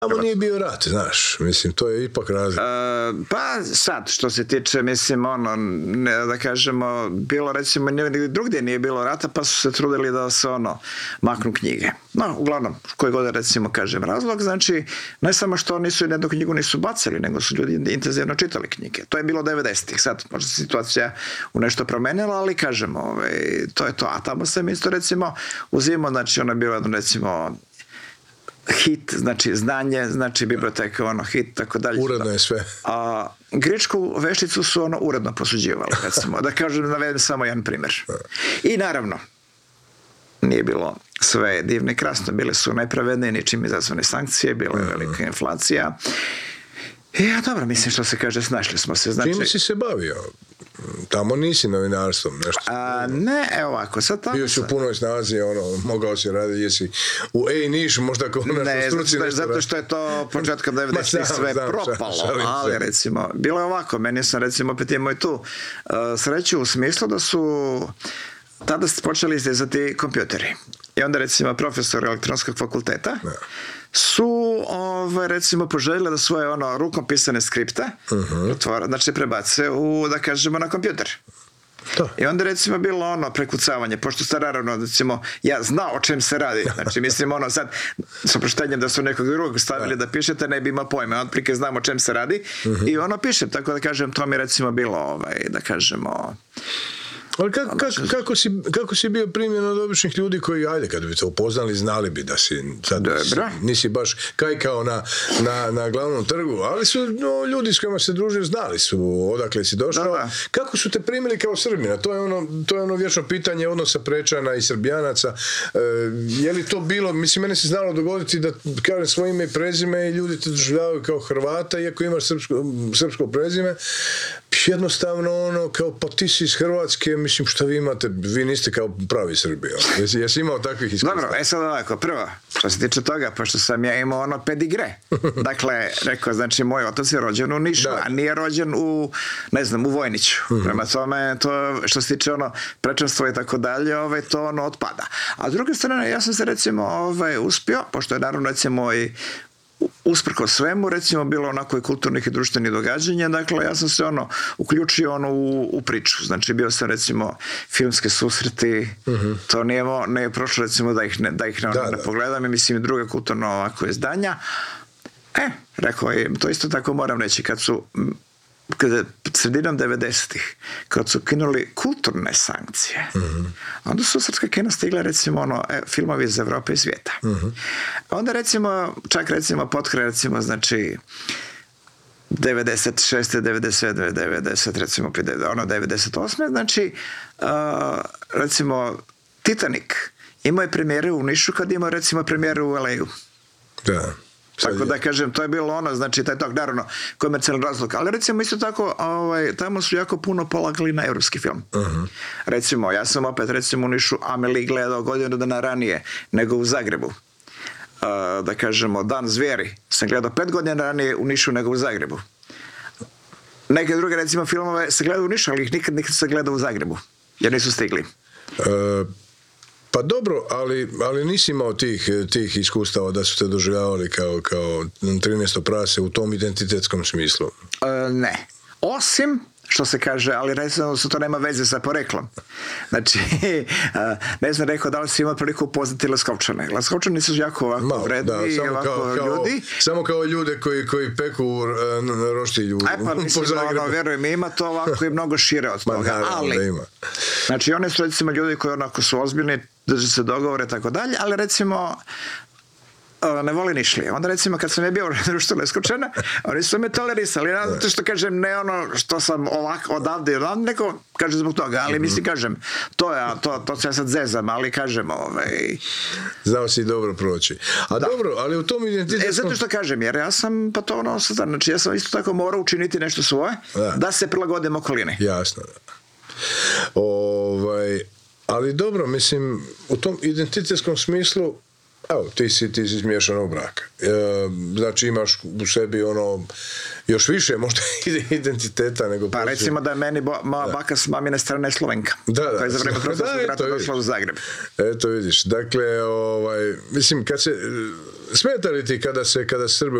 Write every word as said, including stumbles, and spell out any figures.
Tamo nije bio rat, znaš, mislim, to je ipak razlika. Uh, pa sad, što se tiče, mislim, ono, ne, da kažemo, bilo recimo, drugdje nije bilo rata, pa su se trudili da se, ono, maknu knjige. No, uglavnom, koji god, recimo, kažem razlog, znači, ne samo što nisu jednu knjigu nisu bacili, nego su ljudi intenzivno čitali knjige. To je bilo devedesetih, sad možda se situacija u nešto promenila, ali kažemo, ovaj, to je to. A tamo sam isto, recimo, uzimo, znači, ono je bilo, recimo, hit, znači znanje, znači biblioteka, ono, hit, tako dalje. Uredno je sve. A grčku vešticu su ono uredno posuđivali, recimo. Da kažem, navedem samo jedan primjer. I naravno, nije bilo sve divno i krasno, bile su najpravednije, ničim izazvane sankcije, bila je velika inflacija. I ja, dobro, mislim što se kaže, snašli smo se. Znači, čime si se bavio? Tamo nisi novinarstvom, nešto? A, ne, evo ovako, sad tamo... Bio si u punoj snazi, ono, mogao si raditi, jesi u ej Niš, možda kao nešto ne, struci zato, nešto... zato što je to početkom devedesetih sve znam, propalo, šalim, ali recimo, bilo je ovako, meni sam recimo opet imao i tu uh, sreću u smislu da su tada počeli izdizati kompjuteri. I onda recimo profesor elektronskog fakulteta ne. su ovaj, recimo poželjeli da svoje ono rukom pisane skripte uh-huh. otvora, znači prebace u, da kažemo, na kompjuter. To. I onda recimo bilo ono prekucavanje, pošto sad naravno recimo ja znao o čem se radi, znači mislim ono sad s oproštenjem da su nekog drugog stavili da, da pišete, ne bi imao pojma, otprilike znam o čem se radi uh-huh. i ono pišem, tako da kažem, to mi recimo bilo ovaj, da kažemo. Ali kako, kako, kako, si, kako si bio primjen od običnih ljudi koji, ajde, kad bi te upoznali, znali bi da si sad nisi baš kajkao na, na, na glavnom trgu, ali su no, ljudi s kojima se družio znali su odakle si došao. Da, da. Kako su te primili kao Srbina? To je ono, to je ono vječno pitanje odnosa Prečana i Srbijanaca. E, je li to bilo, mislim, mene se znalo dogoditi da kažem svoje ime i prezime i ljudi te doživljavaju kao Hrvata, iako imaš srpsko, srpsko prezime. Jednostavno ono, kao pa ti si iz Hrvatske, mislim što vi imate, vi niste kao pravi Srbi. Jesi, jesi imao takvih iskustva? Dobro, e sad ovako, prvo, što se tiče toga, pošto sam ja imao ono pedigre. Dakle, rekao, znači, moj otac je rođen u Nišu, da. a nije rođen u, ne znam, u Vojniću. Mm-hmm. Prema tome, to, što se tiče ono prečanstva i tako dalje, ovaj, to ono otpada. A s druge strane, ja sam se recimo ovaj, uspio, pošto je naravno recimo i usprko svemu, recimo, bilo onako i kulturnih i društvenih događanja, dakle, ja sam se ono, uključio ono u, u priču, znači, bio sam, recimo, filmske susreti, uh-huh. to nije, nije prošlo, recimo, da ih ne, da ih ne, da, ne da. pogledam, i mislim, i druga kulturno ovako izdanja. E, rekao je, to isto tako moram reći, kad su, kada, sredinom devedesetih, kad su kinuli kulturne sankcije, uh-huh. onda su srpska kina stigla, recimo, ono, e, filmovi iz Evrope i svijeta. Uh-huh. Onda, recimo, čak, recimo, potkraj, recimo, znači, devedeset šeste, devedeset sedme, devedeset, recimo, ono, devedeset osme, znači, uh, recimo, Titanic imao je premijere u Nišu kad imao, recimo, premijere u el ej-u. Da. Tako da kažem, to je bilo ono, znači taj tog, naravno, komercijalni razlog, ali recimo isto tako, ovaj, tamo su jako puno polagali na evropski film. Uh-huh. Recimo, ja sam opet, recimo, u Nišu Amelie gledao godinu dana ranije nego u Zagrebu. Uh, da kažemo, Dan zvijeri sam gledao pet godina ranije u Nišu nego u Zagrebu. Neke druge, recimo, filmove se gledao u Nišu, ali ih nikad nikad se gledao u Zagrebu, jer nisu stigli. Uh... Pa dobro, ali, ali nisi imao tih, tih iskustava da su te doživljavali kao, kao trinaesto prase u tom identitetskom smislu? E, ne. Osim, što se kaže, ali recimo su to nema veze sa poreklom. Znači, ne znam rekao da li si imao priliku upoznati Leskovčane. Leskovčani su jako ovako vredni i ovako kao, kao, ljudi. Samo kao ljude koji, koji peku uh, roštilju Aj pa mislim, ono, vjerujem, ima to ovako i mnogo šire od toga. Ma, naravno, ali, ima. Znači, oni su recimo ljudi koji onako su ozbiljni, drže se dogovore i tako dalje, ali recimo ne voli Nišlije. Onda recimo kad sam ja bio u društvu Leskovčana, oni su me tolerisali, ne zato što kažem ne ono što sam ovako odavde i odavde, neko kaže zbog toga, ali mislim kažem, to je, to, to se ja sad zezam, ali kažem ovaj... Znao si dobro proći. A da. Dobro, ali u tom identitetu... E, zato što kažem, jer ja sam pa to ono, znači ja sam isto tako morao učiniti nešto svoje, da, da se prilagodim okolini. Jasno, da. Ovaj... Ali dobro, mislim, u tom identitetskom smislu, evo, ti si, ti si iz miješanog braka. E, znači imaš u sebi ono, još više možda identiteta nego... Pa poslije. Recimo da je meni bo, moja da. baka s mamine strane Slovenka. Da, da. Koja je za vreme Prvog svjetskog rata došla u Zagreb. Eto vidiš, dakle, ovaj, mislim, kad se... smeta li ti kada se kada Srbe